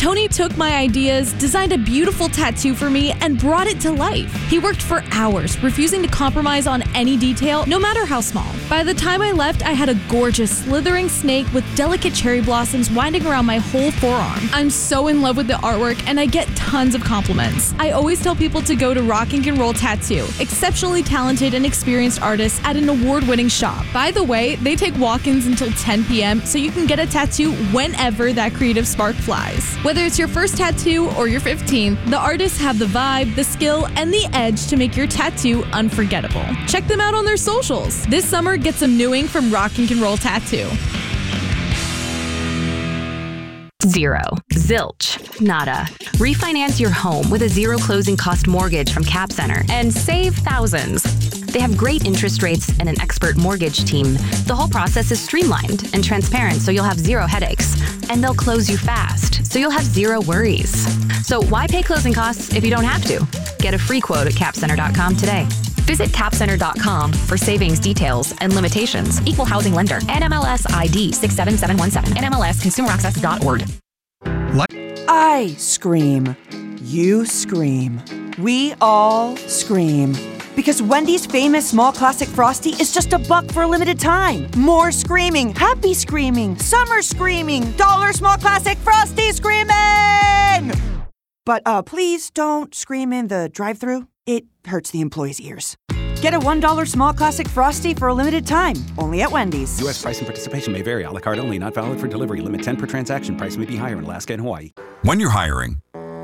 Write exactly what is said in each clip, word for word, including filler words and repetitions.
Tony took my ideas, designed a beautiful tattoo for me, and brought it to life. He worked for hours, refusing to compromise on any detail, no matter how small. By the time I left, I had a gorgeous, slithering snake with delicate cherry blossoms winding around my whole forearm. I'm so in love with the artwork, and I get tons of compliments. I always tell people to go to Rock and Roll Tattoo, exceptionally talented and experienced artists at an award-winning shop. By the way, they take walk-ins until ten p.m., so you can get a tattoo whenever that creative spark flies. Whether it's your first tattoo or your fifteenth, the artists have the vibe, the skill, and the edge to make your tattoo unforgettable. Check them out on their socials. This summer, get some new ink from Rock and Roll Tattoo. Zero. Zilch. Nada. Refinance your home with a zero closing cost mortgage from Cap Center and save thousands. They have great interest rates and an expert mortgage team. The whole process is streamlined and transparent, so you'll have zero headaches. And they'll close you fast, so you'll have zero worries. So why pay closing costs if you don't have to? Get a free quote at cap center dot com today. Visit cap center dot com for savings details and limitations. Equal housing lender. N M L S I D six seven seven one seven. N M L S consumer access dot org. I scream. You scream. We all scream. Because Wendy's famous small classic Frosty is just a buck for a limited time. More screaming, happy screaming, summer screaming, dollar small classic Frosty screaming! But uh, please don't scream in the drive-thru. It hurts the employees' ears. Get a one dollar small classic Frosty for a limited time, only at Wendy's. U S price and participation may vary. A la carte only, not valid for delivery. Limit ten per transaction. Price may be higher in Alaska and Hawaii. When you're hiring,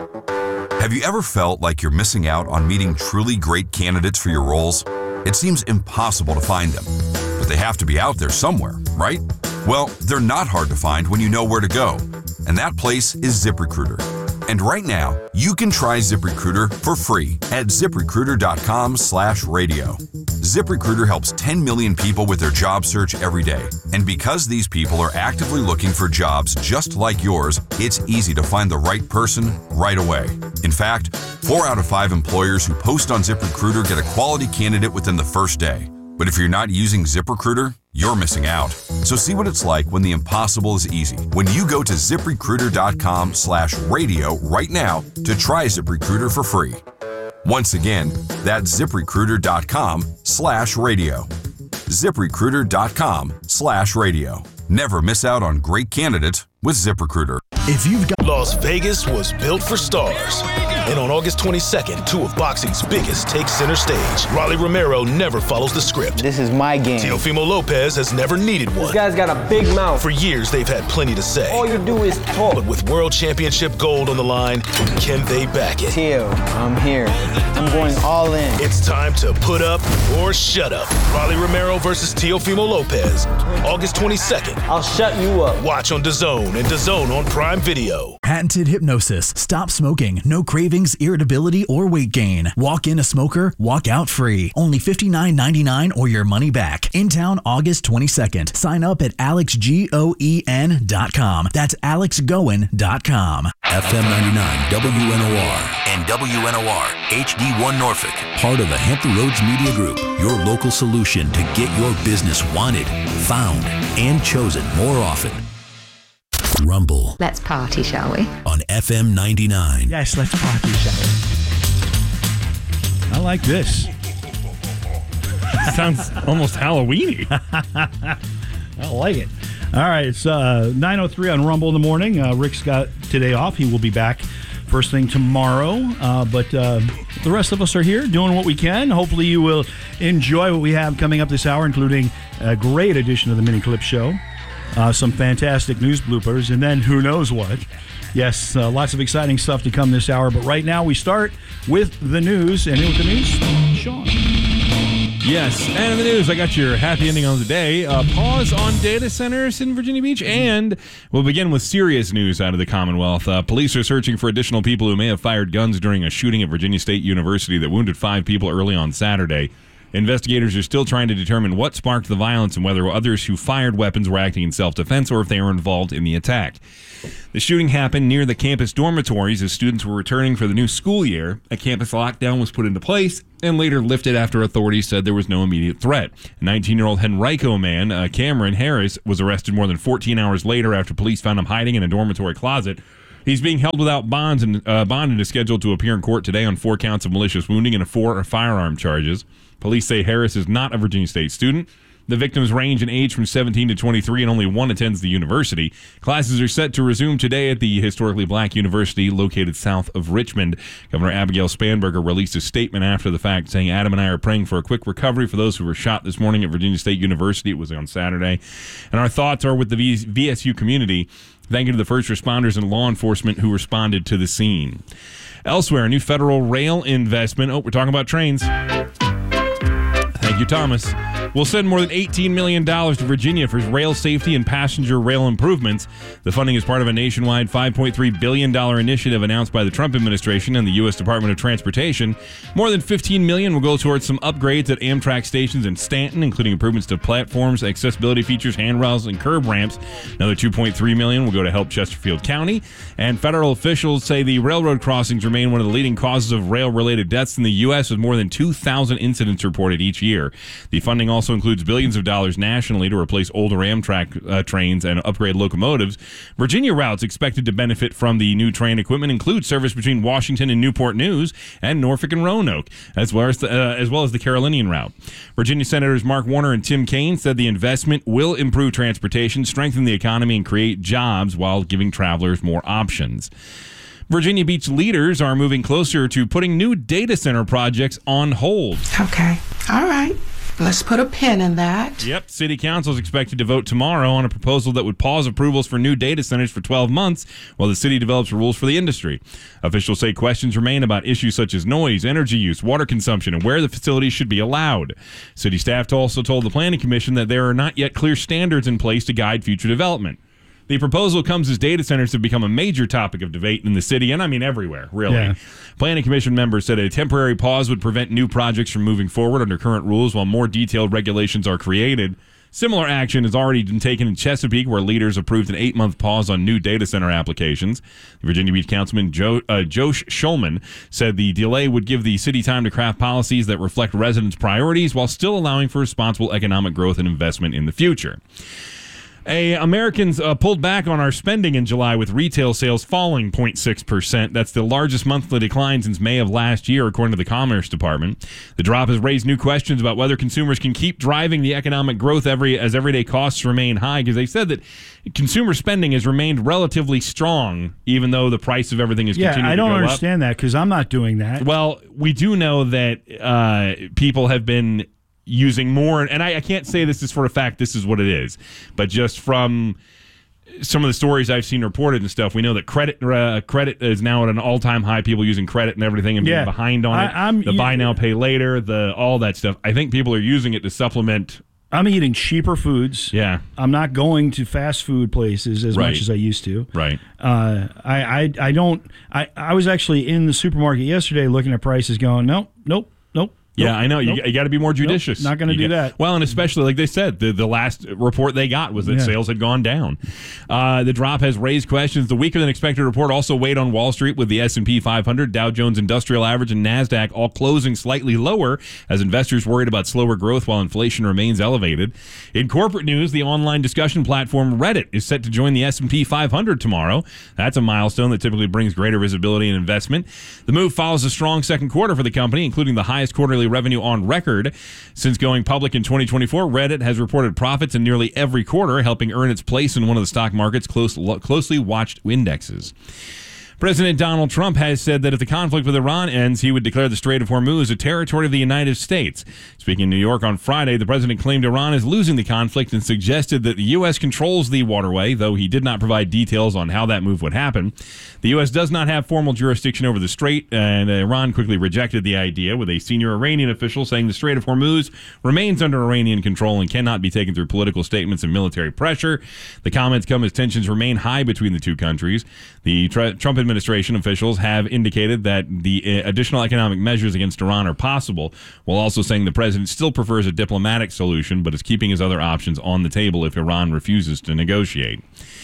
have you ever felt like you're missing out on meeting truly great candidates for your roles? It seems impossible to find them, but they have to be out there somewhere, right? Well, they're not hard to find when you know where to go, and that place is ZipRecruiter. And right now, you can try ZipRecruiter for free at ZipRecruiter.com slash radio. ZipRecruiter helps ten million people with their job search every day. And because these people are actively looking for jobs just like yours, it's easy to find the right person right away. In fact, four out of five employers who post on ZipRecruiter get a quality candidate within the first day. But if you're not using ZipRecruiter, you're missing out. So see what it's like when the impossible is easy. When you go to ZipRecruiter.com slash radio right now to try ZipRecruiter for free. Once again, that's ZipRecruiter.com slash radio. ZipRecruiter.com slash radio. Never miss out on great candidates with ZipRecruiter. If you've got Las Vegas was built for stars. And on August twenty-second, two of boxing's biggest take center stage. Rolly Romero never follows the script. This is my game. Teofimo Lopez has never needed one. This guy's got a big mouth. For years, they've had plenty to say. All you do is talk. But with world championship gold on the line, can they back it? Teo, I'm here. I'm going all in. It's time to put up or shut up. Rolly Romero versus Teofimo Lopez. August twenty-second. I'll shut you up. Watch on DAZN and DAZN on Prime Video. Patented hypnosis. Stop smoking. No cravings, irritability, or weight gain. Walk in a smoker, walk out free. Only fifty-nine ninety-nine or your money back. In town August twenty-second. Sign up at alex goen dot com. That's alex goen dot com. F M ninety-nine W N O R and W N O R H D one Norfolk. Part of the Hampton Roads Media Group. Your local solution to get your business wanted, found, and chosen more often. Rumble. Let's party, shall we? On F M ninety-nine. Yes, let's party, shall we? I like this. Sounds almost Halloween-y. I like it. All right, it's uh, nine oh three on Rumble in the morning. Uh, Rick's got today off. He will be back first thing tomorrow. Uh, but uh, the rest of us are here doing what we can. Hopefully you will enjoy what we have coming up this hour, including a great edition of the Mini Clip Show. Uh, some fantastic news bloopers, and then who knows what. Yes, uh, lots of exciting stuff to come this hour, but right now we start with the news. And here with the news, Sean. Yes, and in the news, I got your happy ending on the day. Uh, pause on data centers in Virginia Beach, and we'll begin with serious news out of the Commonwealth. Uh, police are searching for additional people who may have fired guns during a shooting at Virginia State University that wounded five people early on Saturday. Investigators are still trying to determine what sparked the violence and whether others who fired weapons were acting in self-defense or if they were involved in the attack. The shooting happened near the campus dormitories as students were returning for the new school year. A campus lockdown was put into place and later lifted after authorities said there was no immediate threat. A nineteen-year-old Henrico man, uh, Cameron Harris, was arrested more than fourteen hours later after police found him hiding in a dormitory closet. He's being held without bonds and uh, bond and is scheduled to appear in court today on four counts of malicious wounding and four firearm charges. Police say Harris is not a Virginia State student. The victims range in age from seventeen to twenty-three, and only one attends the university. Classes are set to resume today at the historically black university located south of Richmond. Governor Abigail Spanberger released a statement after the fact saying, Adam and I are praying for a quick recovery for those who were shot this morning at Virginia State University. It was on Saturday. And our thoughts are with the V S U community. Thank you to the first responders and law enforcement who responded to the scene. Elsewhere, a new federal rail investment. Oh, we're talking about trains. Thank you, Thomas. Will send more than eighteen million dollars to Virginia for rail safety and passenger rail improvements. The funding is part of a nationwide five point three billion dollars initiative announced by the Trump administration and the U S Department of Transportation. More than fifteen million dollars will go towards some upgrades at Amtrak stations in Stanton, including improvements to platforms, accessibility features, handrails, and curb ramps. Another two point three million dollars will go to help Chesterfield County. And federal officials say the railroad crossings remain one of the leading causes of rail-related deaths in the U S, with more than two thousand incidents reported each year. The funding also includes billions of dollars nationally to replace older Amtrak uh, trains and upgrade locomotives. Virginia routes expected to benefit from the new train equipment include service between Washington and Newport News and Norfolk and Roanoke, as well as the, uh, as well as the Carolinian route. Virginia Senators Mark Warner and Tim Kaine said the investment will improve transportation, strengthen the economy, and create jobs while giving travelers more options. Virginia Beach leaders are moving closer to putting new data center projects on hold. Okay. All right. Let's put a pin in that. Yep. City Council is expected to vote tomorrow on a proposal that would pause approvals for new data centers for twelve months while the city develops rules for the industry. Officials say questions remain about issues such as noise, energy use, water consumption, and where the facilities should be allowed. City staff also told the Planning Commission that there are not yet clear standards in place to guide future development. The proposal comes as data centers have become a major topic of debate in the city, and I mean everywhere, really. Yeah. Planning Commission members said a temporary pause would prevent new projects from moving forward under current rules while more detailed regulations are created. Similar action has already been taken in Chesapeake, where leaders approved an eight-month pause on new data center applications. Virginia Beach Councilman Joe, uh, Josh Schulman said the delay would give the city time to craft policies that reflect residents' priorities while still allowing for responsible economic growth and investment in the future. A, Americans uh, pulled back on our spending in July, with retail sales falling zero point six percent. That's the largest monthly decline since May of last year, according to the Commerce Department. The drop has raised new questions about whether consumers can keep driving the economic growth every as everyday costs remain high, because they said that consumer spending has remained relatively strong, even though the price of everything is yeah, continuing to go up. I don't understand that, because I'm not doing that. Well, we do know that uh, people have been using more, and I, I can't say this is for a fact this is what it is, but just from some of the stories I've seen reported and stuff, we know that credit uh, credit is now at an all-time high, people using credit and everything and being yeah. behind on it. I, I'm, the buy now, pay later, the all that stuff. I think people are using it to supplement. I'm eating cheaper foods. Yeah. I'm not going to fast food places as right. much as I used to. Right. Uh, I, I, I don't, I, I was actually in the supermarket yesterday looking at prices going, nope, nope, nope. Yeah, Nope, I know. nope. You, you got to be more judicious. Nope, not going to do got, that. Well, and especially, like they said, the, the last report they got was that yeah. sales had gone down. Uh, the drop has raised questions. The weaker-than-expected report also weighed on Wall Street, with the S and P five hundred, Dow Jones Industrial Average, and NASDAQ all closing slightly lower as investors worried about slower growth while inflation remains elevated. In corporate news, the online discussion platform Reddit is set to join the S and P five hundred tomorrow. That's a milestone that typically brings greater visibility and investment. The move follows a strong second quarter for the company, including the highest quarterly revenue on record. Since going public in twenty twenty-four, Reddit has reported profits in nearly every quarter, helping earn its place in one of the stock market's close, closely watched indexes. President Donald Trump has said that if the conflict with Iran ends, he would declare the Strait of Hormuz a territory of the United States. Speaking in New York on Friday, the president claimed Iran is losing the conflict and suggested that the U S controls the waterway, though he did not provide details on how that move would happen. The U S does not have formal jurisdiction over the strait, and Iran quickly rejected the idea, with a senior Iranian official saying the Strait of Hormuz remains under Iranian control and cannot be taken through political statements and military pressure. The comments come as tensions remain high between the two countries. The Trump administration Administration officials have indicated that the additional economic measures against Iran are possible, while also saying the president still prefers a diplomatic solution but is keeping his other options on the table if Iran refuses to negotiate.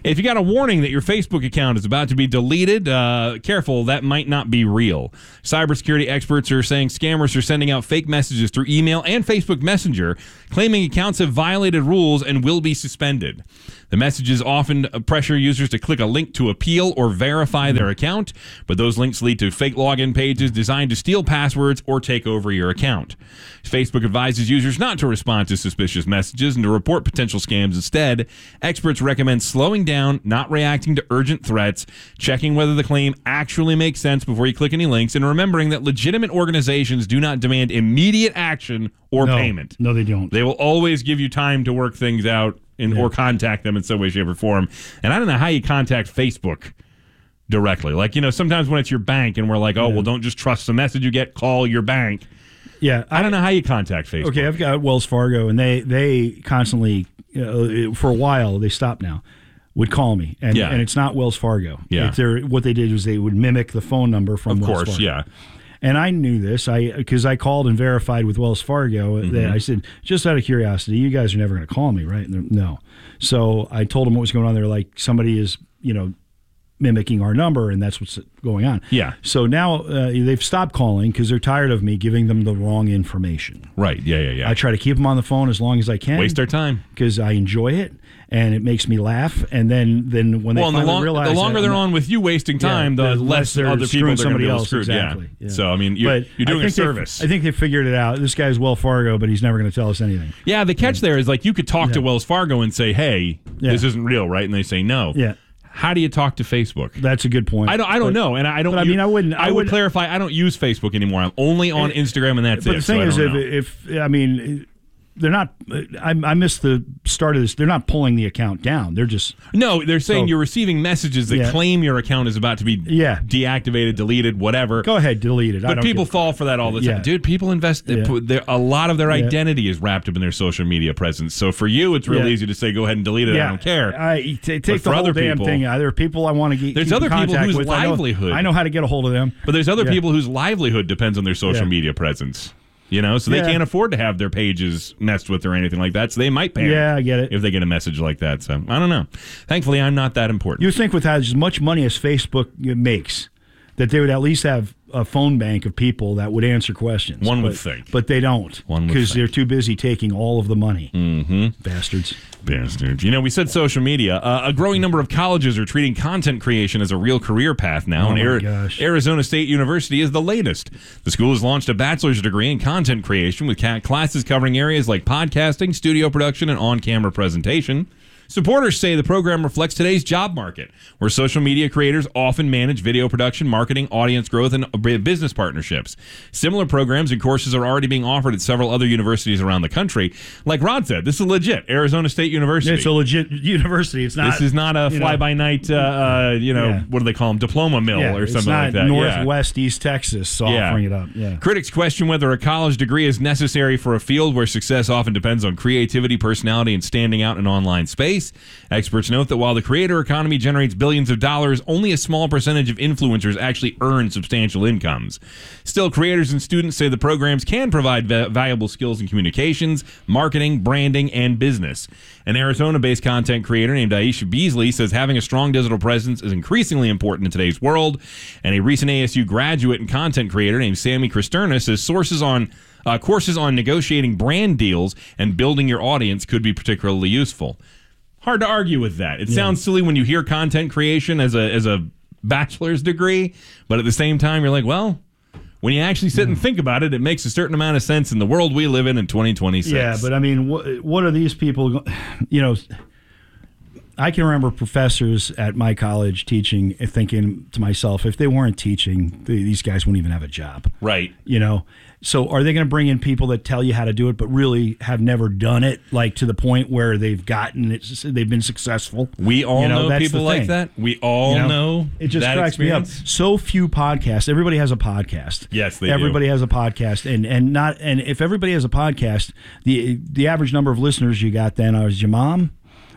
If you got a warning that your Facebook account is about to be deleted, uh, careful, that might not be real. Cybersecurity experts are saying scammers are sending out fake messages through email and Facebook Messenger, claiming accounts have violated rules and will be suspended. The messages often pressure users to click a link to appeal or verify their account, but those links lead to fake login pages designed to steal passwords or take over your account. Facebook advises users not to respond to suspicious messages and to report potential scams instead. Experts recommend slowing down, not reacting to urgent threats, checking whether the claim actually makes sense before you click any links, and remembering that legitimate organizations do not demand immediate action or no, payment. No, they don't. They will always give you time to work things out in, yeah. or contact them in some way, shape, or form. And I don't know how you contact Facebook directly. Like, you know, sometimes when it's your bank and we're like, oh, yeah. well, don't just trust the message you get, call your bank. Yeah. I, I don't know how you contact Facebook. Okay, I've got Wells Fargo, and they, they constantly, you know, for a while, they stopped now, would call me. And, yeah. and it's not Wells Fargo. Yeah. It's their, what they did was they would mimic the phone number from of Wells course, Fargo. yeah. And I knew this I because I called and verified with Wells Fargo. Mm-hmm. That I said, just out of curiosity, you guys are never going to call me, right? And no. So I told them what was going on. They're like, somebody is, you know, mimicking our number, and that's what's going on. Yeah. So now uh, they've stopped calling because they're tired of me giving them the wrong information. Right. Yeah, yeah, yeah. I try to keep them on the phone as long as I can. Waste their time. Because I enjoy it, and it makes me laugh. And then, then when they well, finally the long, realize the longer that, they're on with you wasting time, yeah, the, the less they're other people they're going to be able to screw. Exactly. Yeah. Yeah. So, I mean, you're, but you're doing I a think service. I think they figured it out. This guy's Wells Fargo, but he's never going to tell us anything. Yeah, the catch yeah. there is like you could talk yeah. to Wells Fargo and say, hey, yeah. this isn't real, right? And they say no. Yeah. How do you talk to Facebook? That's a good point. I don't. I don't but, know, and I don't. But I mean, I wouldn't. I, I would wouldn't, clarify. I don't use Facebook anymore. I'm only on Instagram, and that's but it. the thing so is, I if, if I mean, they're not. I, I missed the start of this. They're not pulling the account down. They're just no. They're saying so, you're receiving messages that yeah. claim your account is about to be yeah. deactivated, deleted, whatever. Go ahead, delete it. But I don't people give, fall for that all the time, yeah. dude. People invest. Yeah. Put their, a lot of their yeah. identity is wrapped up in their social media presence. So for you, it's real yeah. easy to say, go ahead and delete it. Yeah. I don't care. I t- take but the whole other damn people, thing. There are people I want to get. There's keep other in people contact whose with. livelihood. I know, I know how to get a hold of them. But there's other yeah. people whose livelihood depends on their social yeah. media presence. You know, so they yeah. can't afford to have their pages messed with or anything like that. So they might pay. Yeah, I get it. If they get a message like that. So I don't know. Thankfully, I'm not that important. You think with as much money as Facebook makes, that they would at least have a phone bank of people that would answer questions. One would but, think. But they don't. One would Because think. they're too busy taking all of the money. Mm-hmm. Bastards. Bastards. You know, we said social media. Uh, a growing number of colleges are treating content creation as a real career path now. Oh and my Ari- gosh. Arizona State University is the latest. The school has launched a bachelor's degree in content creation with ca- classes covering areas like podcasting, studio production, and on-camera presentation. Supporters say the program reflects today's job market, where social media creators often manage video production, marketing, audience growth, and business partnerships. Similar programs and courses are already being offered at several other universities around the country. Like Rod said, this is legit. Arizona State University. It's a legit university. It's not. This is not a fly-by-night, uh, uh, you know, yeah. what do they call them, diploma mill yeah, or it's something not like that. Northwest yeah. East Texas offering it up. Yeah. Critics question whether a college degree is necessary for a field where success often depends on creativity, personality, and standing out in online space. Experts note that while the creator economy generates billions of dollars, only a small percentage of influencers actually earn substantial incomes. Still, creators and students say the programs can provide va- valuable skills in communications, marketing, branding, and business. An Arizona-based content creator named Aisha Beasley says having a strong digital presence is increasingly important in today's world. And a recent A S U graduate and content creator named Sammy Cristerna says sources on uh, courses on negotiating brand deals and building your audience could be particularly useful. Hard to argue with that. It yeah. sounds silly when you hear content creation as a as a bachelor's degree, but at the same time, you're like, well, when you actually sit and think about it, it makes a certain amount of sense in the world we live in in twenty twenty-six. Yeah, but I mean, what, what are these people, you know, I can remember professors at my college teaching, thinking to myself, if they weren't teaching, these guys wouldn't even have a job. Right. You know, so are they going to bring in people that tell you how to do it, but really have never done it, like to the point where they've gotten it, they've been successful? We all you know, know people like that. We all you know, know It just that cracks experience. me up. So few podcasts. Everybody has a podcast. Yes, they Everybody do. has a podcast, and and not and if everybody has a podcast, the the average number of listeners you got then is your mom,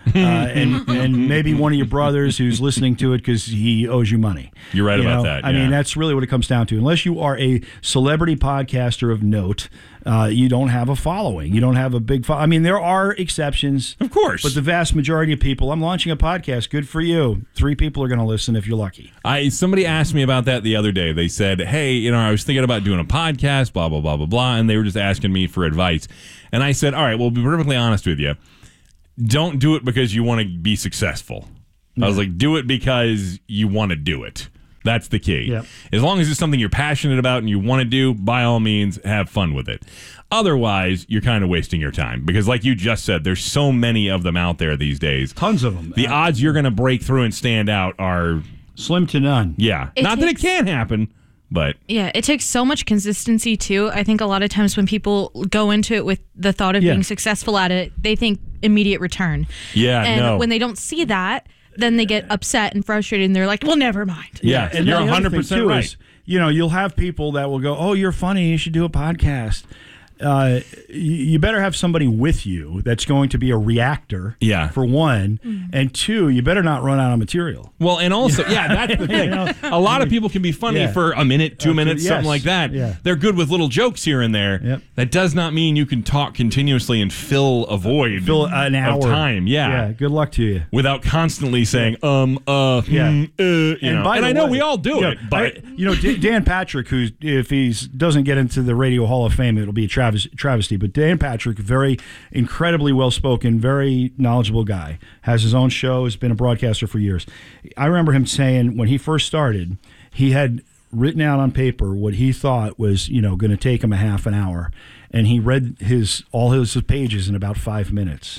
uh, and and maybe one of your brothers who's listening to it because he owes you money. You're right you about know? that. I yeah. mean, that's really what it comes down to. Unless you are a celebrity podcaster of note, uh, you don't have a following. You don't have a big fo- I mean, there are exceptions. Of course. But the vast majority of people, I'm launching a podcast. Good for you. Three people are going to listen if you're lucky. I somebody asked me about that the other day. They said, hey, you know, I was thinking about doing a podcast, blah, blah, blah, blah, blah, and they were just asking me for advice. And I said, all right, well, to be perfectly honest with you, don't do it because you want to be successful. I was like, do it because you want to do it. That's the key. Yep. As long as it's something you're passionate about and you want to do, by all means, have fun with it. Otherwise, you're kind of wasting your time because, like you just said, there's so many of them out there these days. Tons of them. The odds you're going to break through and stand out are slim to none. Yeah. It Not that it takes- can happen, but Yeah, it takes so much consistency too. I think a lot of times when people go into it with the thought of Yeah. being successful at it, they think immediate return. Yeah, and no. when they don't see that, then they get upset and frustrated and they're like, well, never mind. Yeah, and you're the other one hundred thing, percent too, right. is, you know, you'll have people that will go, "Oh, you're funny. You should do a podcast." Uh, you, you better have somebody with you that's going to be a reactor. Yeah. For one, and two, you better not run out of material. Well, and also, yeah, that's the thing. A lot of people can be funny Yeah. for a minute, two Uh, minutes, yes. something like that. Yeah. They're good with little jokes here and there. Yep. That does not mean you can talk continuously and fill a void Fill an hour of time. Yeah. Yeah. Good luck to you. Without constantly saying, um, uh, Yeah. hmm, uh, you know. by And the I know way- we all do Yeah, it, but I- you know, D- Dan Patrick, who's if he doesn't get into the Radio Hall of Fame, it'll be a travis- travesty. But Dan Patrick, very incredibly well spoken, very knowledgeable guy, has his own show, has been a broadcaster for years. I remember him saying when he first started, he had written out on paper what he thought was, you know, going to take him a half an hour, and he read his all his pages in about five minutes.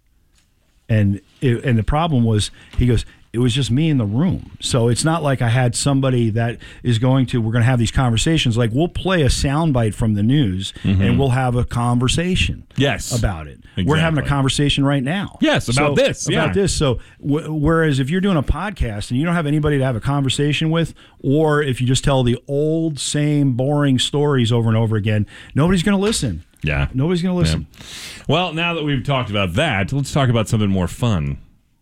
And it, and the problem was, he goes, it was just me in the room. So it's not like I had somebody that is going to, we're going to have these conversations. Like, we'll play a soundbite from the news Mhm. and we'll have a conversation Yes. about it. We're having a Exactly. conversation right now. Yes, about So- this, yeah. About this. So w- whereas if you're doing a podcast and you don't have anybody to have a conversation with, or if you just tell the old, same, boring stories over and over again, nobody's going to listen. yeah. Nobody's going to listen. Yeah. Well, now that we've talked about that, let's talk about something more fun.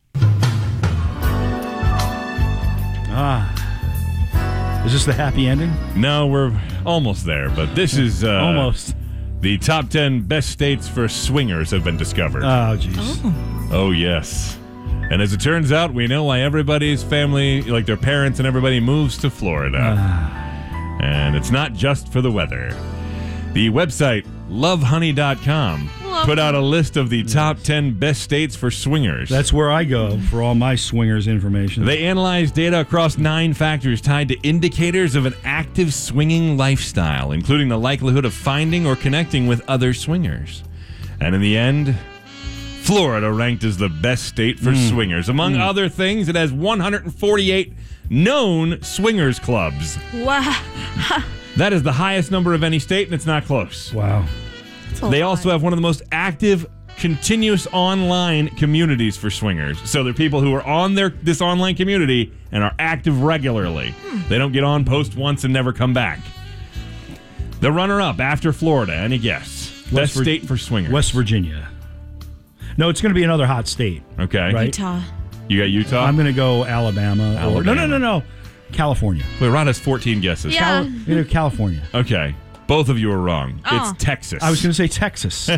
Ah. Is this the happy ending? No, we're almost there, but this is uh, Almost. The top ten best states for swingers have been discovered. Oh, jeez. Oh, yes. And as it turns out, we know why everybody's family, like their parents and everybody, moves to Florida. And it's not just for the weather. The website love honey dot com put out a list of the top ten best states for swingers. That's where I go for all my swingers information. They analyzed data across nine factors tied to indicators of an active swinging lifestyle, including the likelihood of finding or connecting with other swingers. And in the end, Florida ranked as the best state for Mm. swingers. Among Mm. other things, it has one hundred forty-eight known swingers clubs. Wow. That is the highest number of any state, and it's not close. Wow. They also have one of the most active, continuous online communities for swingers. So they're people who are on their this online community and are active regularly. They don't get on, post once, and never come back. The runner-up after Florida, any guess? Best Vir- state for swingers. West Virginia. No, it's going to be another hot state. Okay. Right? Utah. You got Utah? I'm going to go Alabama. Or, no, no, Alabama. no, no. California. Wait, Rod has fourteen guesses. Yeah. Cal- I'm gonna go California. Okay. Both of you are wrong. Oh. It's Texas. I was going to say Texas.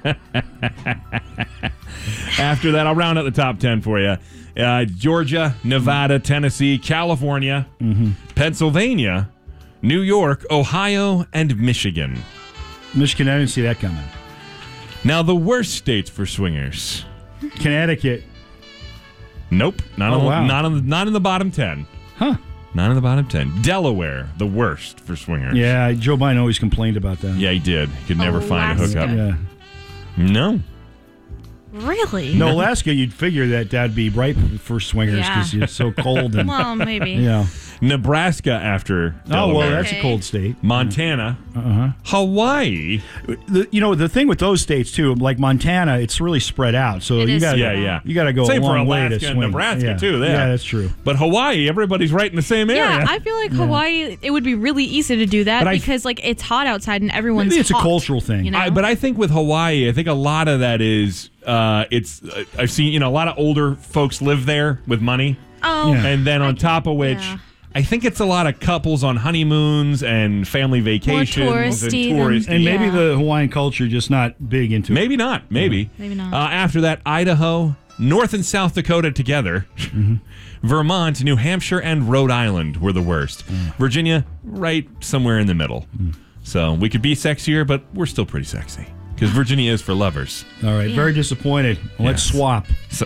After that, I'll round out the top ten for you. Uh, Georgia, Nevada, Tennessee, California, Mm-hmm. Pennsylvania, New York, Ohio, and Michigan. Michigan, I didn't see that coming. Now, the worst states for swingers. Connecticut. Nope. Not, Oh, on, wow. not, on the, not in the bottom ten. Huh. Not in the bottom ten. Delaware, the worst for swingers. Yeah, Joe Biden always complained about that. Yeah, he did. He could never find a Alaska. hookup. Yeah. No. Really? No, Alaska, you'd figure that that'd be ripe for swingers Yeah. because it's so cold. And, Well, maybe. yeah. Nebraska after Delaware. Oh, well, that's a Okay. cold state. Montana. Uh-huh. Hawaii. The, you know, the thing with those states, too, like Montana, it's really spread out. So It you is got Yeah, yeah. you got to go Same a for long way Alaska to and swing. Nebraska, yeah. too, there. Yeah, that's true. But Hawaii, everybody's right in the same area. Yeah, I feel like Hawaii, it would be really easy to do that But I- because, like, it's hot outside and everyone's Maybe it's a hot, cultural thing. You know? I, but I think with Hawaii, I think a lot of that is Uh, it's uh, I've seen, you know, a lot of older folks live there with money. Oh. Yeah. And then on top of which, yeah. I think it's a lot of couples on honeymoons and family vacations touristy and tourists. than- And maybe Yeah. the Hawaiian culture just not big into it. Maybe not. Maybe. Maybe not. Uh, after that, Idaho, North and South Dakota together. Mm-hmm. Vermont, New Hampshire, and Rhode Island were the worst. Mm. Virginia, right somewhere in the middle. Mm. So we could be sexier, but we're still pretty sexy. Because Virginia is for lovers. All right, very disappointed. Let's Yes. swap. So,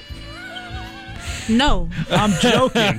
No. I'm joking.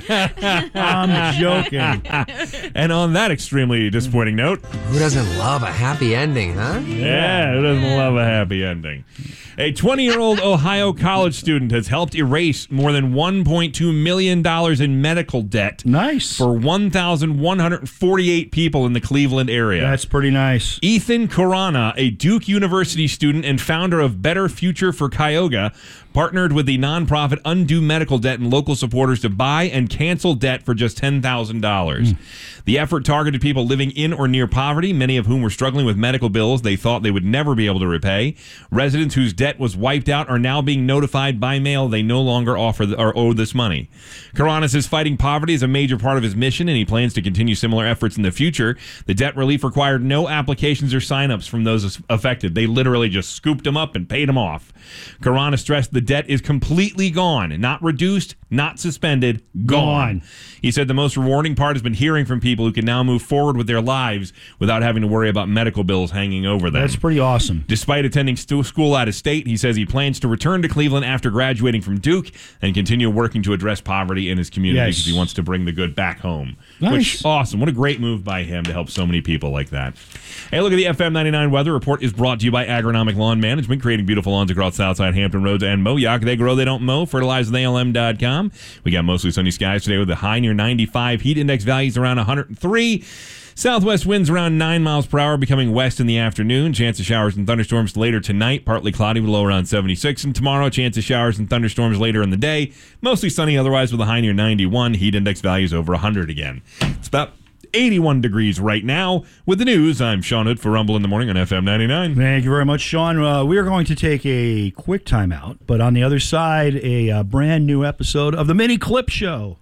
I'm joking. and on that extremely disappointing note, Who doesn't love a happy ending, huh? yeah, who doesn't love a happy ending? A twenty-year-old Ohio college student has helped erase more than one point two million dollars in medical debt. Nice. For one thousand one hundred forty-eight people in the Cleveland area. That's pretty nice. Ethan Corona, a Duke University student and founder of Better Future for Cuyahoga, partnered with the nonprofit Undo Medical Debt and local supporters to buy and cancel debt for just ten thousand dollars. Mm. The effort targeted people living in or near poverty, many of whom were struggling with medical bills they thought they would never be able to repay. Residents whose debt was wiped out are now being notified by mail they no longer offer the, or owe this money. Corona says fighting poverty is a major part of his mission, and he plans to continue similar efforts in the future. The debt relief required no applications or signups from those affected. They literally just scooped them up and paid them off. Corona stressed the debt is completely gone, not reduced, not suspended, gone. Gone. He said the most rewarding part has been hearing from people who can now move forward with their lives without having to worry about medical bills hanging over them. That's pretty awesome. Despite attending stu- school out of state, he says he plans to return to Cleveland after graduating from Duke and continue working to address poverty in his community because Yes. he wants to bring the good back home. Nice. Which, awesome. What a great move by him to help so many people like that. Hey, look at the F M ninety-nine weather report is brought to you by Agronomic Lawn Management, creating beautiful lawns across Southside Hampton Roads and Moyock. They grow, they don't mow. Fertilize with A L M dot com. We got mostly sunny skies today with a high near ninety-five. Heat index values around one hundred three. Southwest winds around nine miles per hour, becoming west in the afternoon. Chance of showers and thunderstorms later tonight. Partly cloudy with a low around seventy-six. And tomorrow, chance of showers and thunderstorms later in the day. Mostly sunny otherwise with a high near ninety-one. Heat index values over one hundred again. It's about eighty-one degrees right now. With the news, I'm Sean Hood for Rumble in the Morning on F M ninety-nine. Thank you very much, Sean. Uh, we are going to take a quick timeout, but on the other side, a uh, brand new episode of the Mini Clip Show.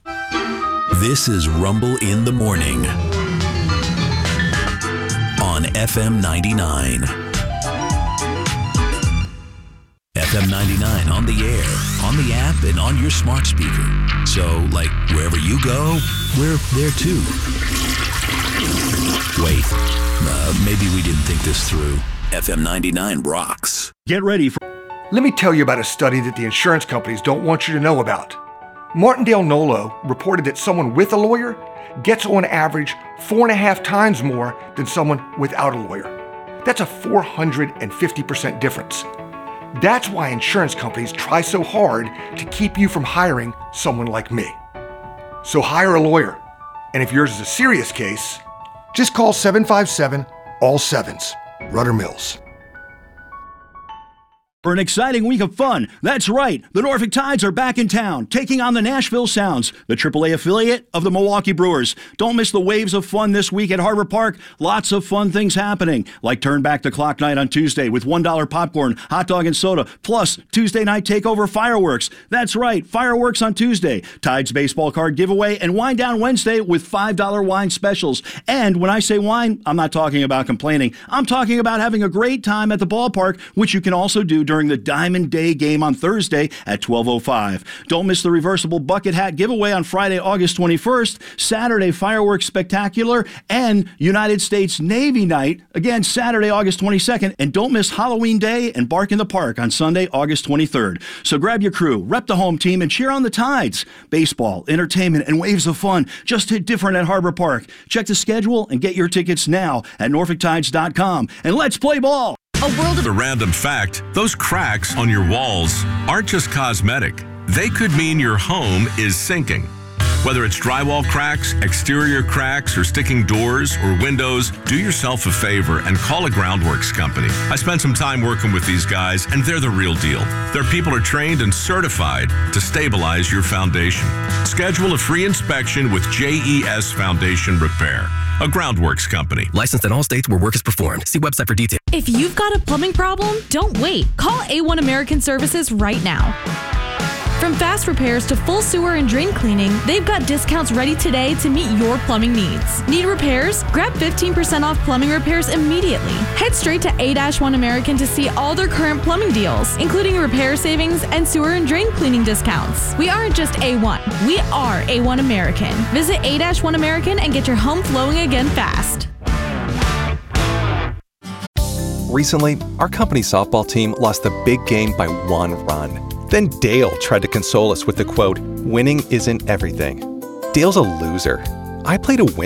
This is Rumble in the Morning on F M ninety-nine. F M ninety-nine on the air, on the app, and on your smart speaker. So, like, wherever you go, we're there too. Wait, uh, maybe we didn't think this through. F M ninety-nine rocks. Get ready for... Let me tell you about a study that the insurance companies don't want you to know about. Martindale Nolo reported that someone with a lawyer gets on average four and a half times more than someone without a lawyer. That's a four hundred fifty percent difference. That's why insurance companies try so hard to keep you from hiring someone like me. So hire a lawyer. And if yours is a serious case, just call seven five seven, all sevens. Rudder Mills. For an exciting week of fun. That's right. The Norfolk Tides are back in town, taking on the Nashville Sounds, the triple A affiliate of the Milwaukee Brewers. Don't miss the waves of fun this week at Harbor Park. Lots of fun things happening, like Turn Back the Clock night on Tuesday with one dollar popcorn, hot dog, and soda, plus Tuesday night takeover fireworks. That's right, fireworks on Tuesday, Tides baseball card giveaway, and Wine Down Wednesday with five dollar wine specials. And when I say wine, I'm not talking about complaining. I'm talking about having a great time at the ballpark, which you can also do during during the Diamond Day game on Thursday at twelve oh five. Don't miss the reversible bucket hat giveaway on Friday, August twenty-first, Saturday fireworks spectacular, and United States Navy night, again, Saturday, August twenty-second. And don't miss Halloween Day and Bark in the Park on Sunday, August twenty-third. So grab your crew, rep the home team, and cheer on the Tides. Baseball, entertainment, and waves of fun just hit different at Harbor Park. Check the schedule and get your tickets now at norfolk tides dot com. And let's play ball! A world of a random fact, those cracks on your walls aren't just cosmetic. They could mean your home is sinking. Whether it's drywall cracks, exterior cracks, or sticking doors or windows, do yourself a favor and call a Groundworks company. I spent some time working with these guys, and they're the real deal. Their people are trained and certified to stabilize your foundation. Schedule a free inspection with J E S Foundation Repair. a Groundworks company. Licensed in all states where work is performed. See website for details. If you've got a plumbing problem, don't wait. Call A one American Services right now. From fast repairs to full sewer and drain cleaning, they've got discounts ready today to meet your plumbing needs. Need repairs? Grab fifteen percent off plumbing repairs immediately. Head straight to A one American to see all their current plumbing deals, including repair savings and sewer and drain cleaning discounts. We aren't just A one, we are A one American. Visit A one American and get your home flowing again fast. Recently, our company's softball team lost the big game by one run. Then Dale tried to console us with the quote, "Winning isn't everything." Dale's a loser. I played a win.